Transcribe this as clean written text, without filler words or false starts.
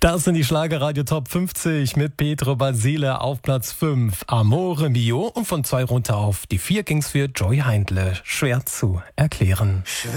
Das sind die Schlagerradio Top 50 mit Pietro Basile auf Platz 5. Amore Mio, und von 2 runter auf die 4 ging's für Joy Heindle. Schwer zu erklären.